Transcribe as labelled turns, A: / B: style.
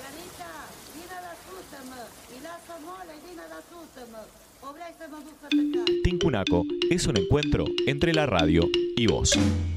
A: Tincunaco es un encuentro entre la radio y vos.